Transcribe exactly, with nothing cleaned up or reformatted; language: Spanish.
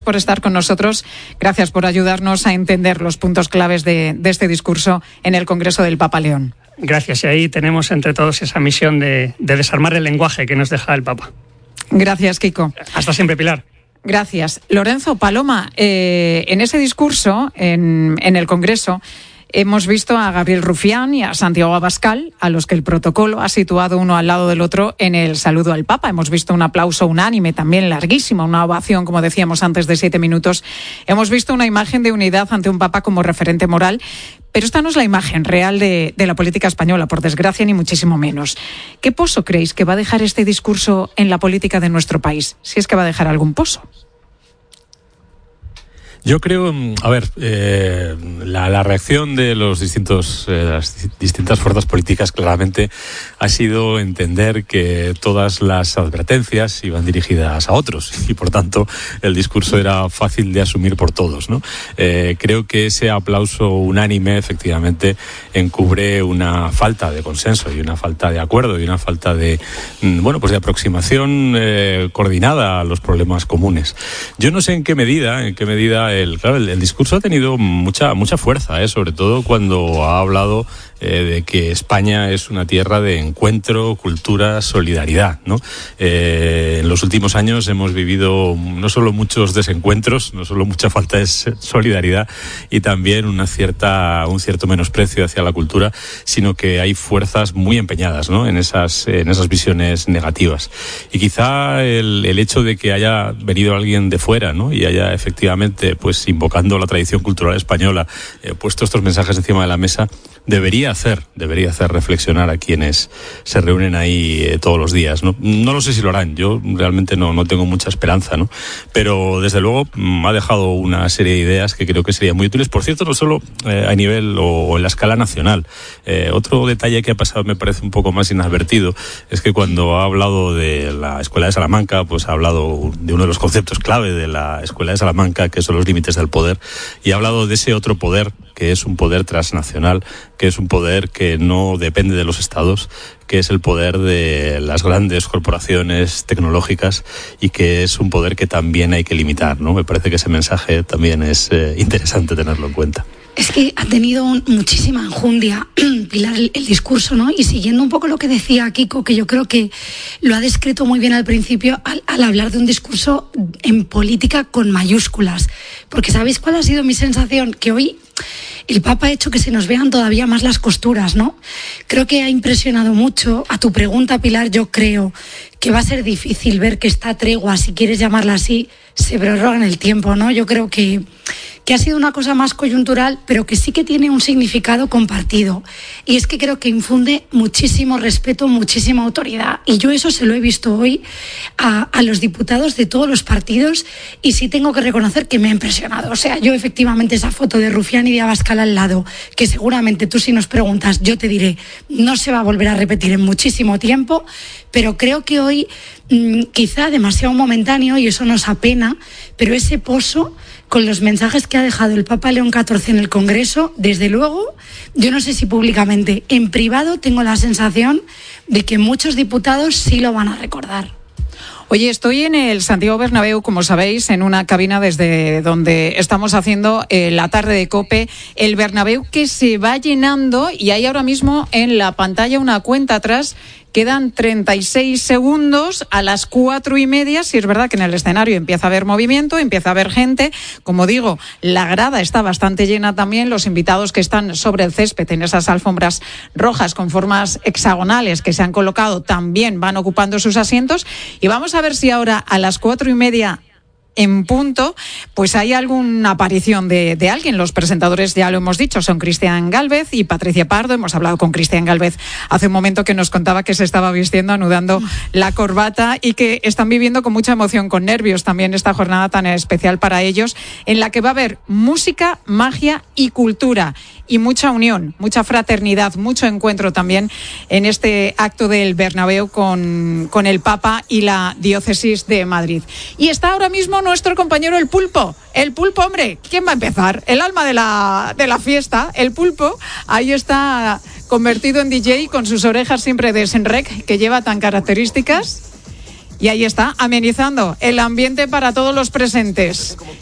por estar con nosotros. Gracias por ayudarnos a entender los puntos claves de, de este discurso en el Congreso del Papa León. Gracias. Y ahí tenemos entre todos esa misión de, de desarmar el lenguaje que nos deja el Papa. Gracias, Kiko. Hasta siempre, Pilar. Gracias. Lorenzo, Paloma, eh, en ese discurso, en, en el Congreso, hemos visto a Gabriel Rufián y a Santiago Abascal, a los que el protocolo ha situado uno al lado del otro en el saludo al Papa. Hemos visto un aplauso unánime, también larguísimo, una ovación, como decíamos antes, de siete minutos. Hemos visto una imagen de unidad ante un Papa como referente moral, pero esta no es la imagen real de, de la política española, por desgracia, ni muchísimo menos. ¿Qué pozo creéis que va a dejar este discurso en la política de nuestro país? Si es que va a dejar algún pozo. Yo creo, a ver, eh, la, la reacción de los distintos, eh, las distintas fuerzas políticas claramente ha sido entender que todas las advertencias iban dirigidas a otros y por tanto el discurso era fácil de asumir por todos, ¿no? Eh, creo que ese aplauso unánime efectivamente encubre una falta de consenso y una falta de acuerdo y una falta de, bueno, pues de aproximación eh, coordinada a los problemas comunes. Yo no sé en qué medida, en qué medida El, claro, el, el discurso ha tenido mucha mucha fuerza, ¿eh? Sobre todo cuando ha hablado eh, de que España es una tierra de encuentro, cultura, solidaridad, ¿no? Eh, en los últimos años hemos vivido no solo muchos desencuentros, no solo mucha falta de solidaridad y también una cierta un cierto menosprecio hacia la cultura, sino que hay fuerzas muy empeñadas, ¿no? En esas en esas visiones negativas. Y quizá el, el hecho de que haya venido alguien de fuera, ¿no? Y haya efectivamente pues invocando la tradición cultural española, eh, puesto estos mensajes encima de la mesa, debería hacer, debería hacer reflexionar a quienes se reúnen ahí eh, todos los días, ¿no? No lo sé si lo harán, yo realmente no, no tengo mucha esperanza, ¿no? Pero desde luego mmm, ha dejado una serie de ideas que creo que serían muy útiles, por cierto, no solo eh, a nivel o, o en la escala nacional. Eh, otro detalle que ha pasado me parece un poco más inadvertido es que cuando ha hablado de la Escuela de Salamanca, pues ha hablado de uno de los conceptos clave de la Escuela de Salamanca, que son los límites del poder, y ha hablado de ese otro poder, que es un poder transnacional, que es un poder que no depende de los estados, que es el poder de las grandes corporaciones tecnológicas y que es un poder que también hay que limitar, ¿no? Me parece que ese mensaje también es eh, interesante tenerlo en cuenta. Es que ha tenido un, muchísima enjundia, Pilar, el, el discurso, ¿no? Y siguiendo un poco lo que decía Kiko, que yo creo que lo ha descrito muy bien al principio, al, al hablar de un discurso en política con mayúsculas. Porque ¿sabéis cuál ha sido mi sensación? Que hoy el Papa ha hecho que se nos vean todavía más las costuras, ¿no? Creo que ha impresionado mucho. A tu pregunta, Pilar, yo creo que va a ser difícil ver que esta tregua, si quieres llamarla así, se prorroga en el tiempo, ¿no? Yo creo que, que ha sido una cosa más coyuntural, pero que sí que tiene un significado compartido. Y es que creo que infunde muchísimo respeto, muchísima autoridad. Y yo eso se lo he visto hoy a, a los diputados de todos los partidos y sí tengo que reconocer que me ha impresionado. O sea, yo efectivamente esa foto de Rufián y de Abascal al lado, que seguramente tú si nos preguntas, yo te diré, no se va a volver a repetir en muchísimo tiempo, pero creo que hoy mmm, quizá demasiado momentáneo y eso nos apena, pero ese pozo con los mensajes que ha dejado el Papa León catorce en el Congreso, desde luego, yo no sé si públicamente, en privado tengo la sensación de que muchos diputados sí lo van a recordar. Oye, estoy en el Santiago Bernabéu, como sabéis, en una cabina desde donde estamos haciendo eh, la tarde de COPE, el Bernabéu que se va llenando y hay ahora mismo en la pantalla una cuenta atrás. Quedan treinta y seis segundos a las cuatro y media. Si es verdad que en el escenario empieza a haber movimiento, empieza a haber gente. Como digo, la grada está bastante llena también. Los invitados que están sobre el césped en esas alfombras rojas con formas hexagonales que se han colocado también van ocupando sus asientos. Y vamos a ver si ahora a las cuatro y media en punto, pues hay alguna aparición de, de alguien. Los presentadores, ya lo hemos dicho, son Cristian Gálvez y Patricia Pardo. Hemos hablado con Cristian Gálvez hace un momento que nos contaba que se estaba vistiendo, anudando la corbata y que están viviendo con mucha emoción, con nervios también esta jornada tan especial para ellos, en la que va a haber música, magia y cultura y mucha unión, mucha fraternidad, mucho encuentro también en este acto del Bernabéu con, con el Papa y la Diócesis de Madrid. Y está ahora mismo nuestro compañero el Pulpo. El Pulpo, hombre, ¿quién va a empezar? El alma de la, de la fiesta, el Pulpo. Ahí está convertido en D J con sus orejas siempre de Senrec, que lleva tan características. Y ahí está, amenizando el ambiente para todos los presentes.